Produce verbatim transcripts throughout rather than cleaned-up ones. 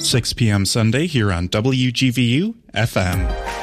six p.m. Sunday here on W G V U F M.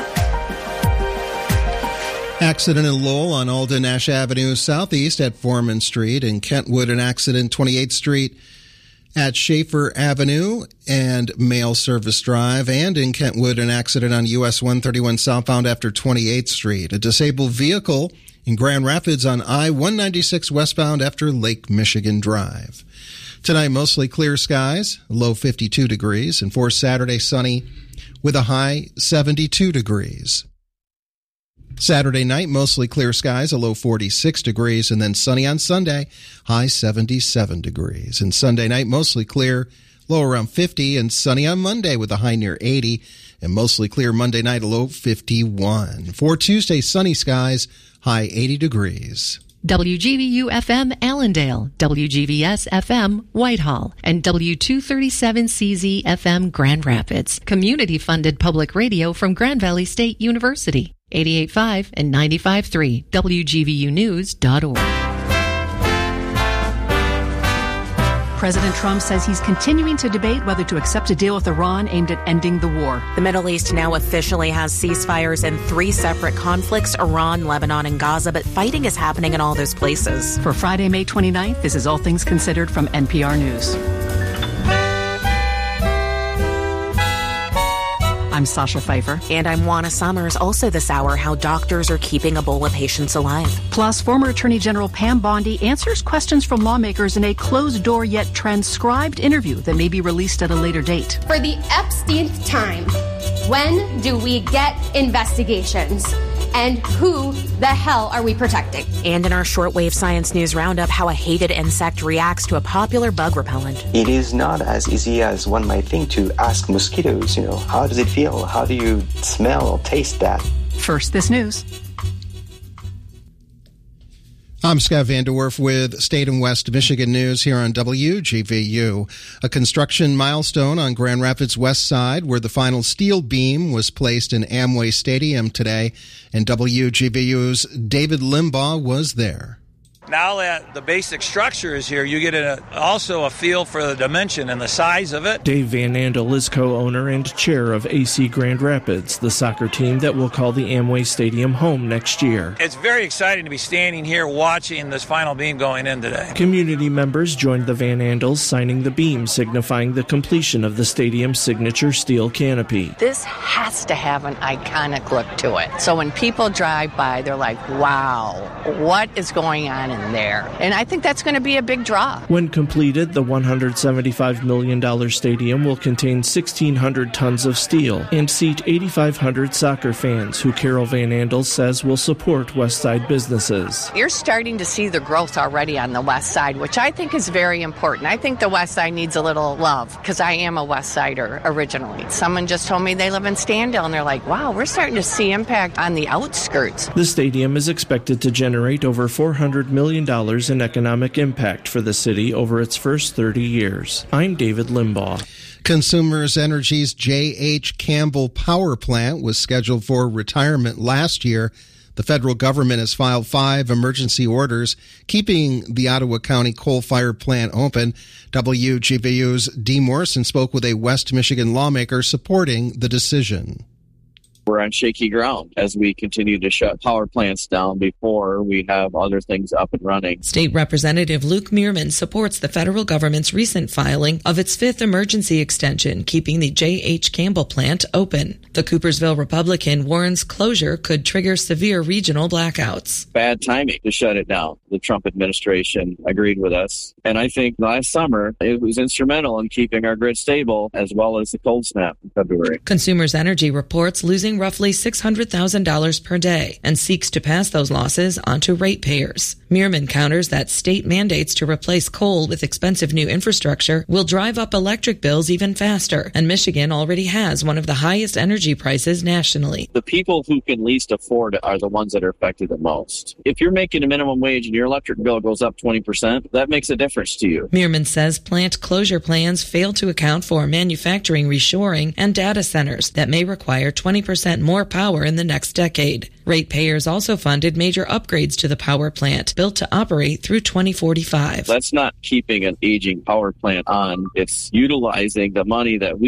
Accident in Lowell on Alden Nash Avenue Southeast at Foreman Street. In Kentwood, an accident twenty-eighth Street at Schaefer Avenue and Mail Service Drive. And in Kentwood, an accident on U S one thirty-one southbound after twenty-eighth Street. A disabled vehicle in Grand Rapids on I one ninety-six westbound after Lake Michigan Drive. Tonight, mostly clear skies, low fifty-two degrees. And for Saturday, sunny with a high seventy-two degrees. Saturday night, mostly clear skies, a low forty-six degrees, and then sunny on Sunday, high seventy-seven degrees. And Sunday night, mostly clear, low around fifty, and sunny on Monday with a high near eighty, and mostly clear Monday night, a low fifty-one. For Tuesday, sunny skies, high eighty degrees. W G V U F M Allendale, W G V S F M Whitehall, and W two thirty-seven C Z F M Grand Rapids. Community-funded public radio from Grand Valley State University. eighty-eight point five and ninety-five point three, W G V U news dot org. President Trump says he's continuing to debate whether to accept a deal with Iran aimed at ending the war. The Middle East now officially has ceasefires in three separate conflicts, Iran, Lebanon, and Gaza, but fighting is happening in all those places. For Friday, May twenty-ninth, this is All Things Considered from N P R News. I'm Sasha Pfeiffer. And I'm Juana Summers. Also this hour, how doctors are keeping Ebola patients alive. Plus, former Attorney General Pam Bondi answers questions from lawmakers in a closed-door yet transcribed interview that may be released at a later date. For the Epsteinth time, when do we get investigations? And who the hell are we protecting? And in our shortwave science news roundup, how a hated insect reacts to a popular bug repellent. It is not as easy as one might think to ask mosquitoes, you know, how does it feel? How do you smell or taste that? First, this news. I'm Scott Vanderwerf with State and West Michigan News here on W G V U. A construction milestone on Grand Rapids West Side where the final steel beam was placed in Amway Stadium today, and W G V U's David Limbaugh was there. Now that the basic structure is here, you get a, also a feel for the dimension and the size of it. Dave Van Andel is co-owner and chair of A C Grand Rapids, the soccer team that will call the Amway Stadium home next year. It's very exciting to be standing here watching this final beam going in today. Community members joined the Van Andels signing the beam, signifying the completion of the stadium's signature steel canopy. This has to have an iconic look to it. So when people drive by, they're like, wow, what is going on in there? And I think that's going to be a big draw. When completed, the one hundred seventy-five million dollars stadium will contain sixteen hundred tons of steel and seat eighty-five hundred soccer fans who Carol Van Andel says will support West Side businesses. You're starting to see the growth already on the West Side, which I think is very important. I think the West Side needs a little love because I am a West Sider originally. Someone just told me they live in Standale and they're like, wow, we're starting to see impact on the outskirts. The stadium is expected to generate over four hundred million dollars in economic impact for the city over its first thirty years. I'm David Limbaugh. Consumers Energy's J H Campbell Power Plant was scheduled for retirement last year. The federal government has filed five emergency orders keeping the Ottawa County coal-fired plant open. W G V U's Dee Morrison spoke with a West Michigan lawmaker supporting the decision. We're on shaky ground as we continue to shut power plants down before we have other things up and running. State Representative Luke Meerman supports the federal government's recent filing of its fifth emergency extension, keeping the J H Campbell plant open. The Coopersville Republican warns closure could trigger severe regional blackouts. Bad timing to shut it down. The Trump administration agreed with us. And I think last summer it was instrumental in keeping our grid stable as well as the cold snap in February. Consumers Energy reports losing roughly six hundred thousand dollars per day and seeks to pass those losses onto ratepayers. Meerman counters that state mandates to replace coal with expensive new infrastructure will drive up electric bills even faster, and Michigan already has one of the highest energy prices nationally. The people who can least afford it are the ones that are affected the most. If you're making a minimum wage and your electric bill goes up twenty percent, that makes a difference to you. Meerman says plant closure plans fail to account for manufacturing reshoring and data centers that may require twenty percent more power in the next decade. Ratepayers also funded major upgrades to the power plant, built to operate through twenty forty-five. That's not keeping an aging power plant on. It's utilizing the money that we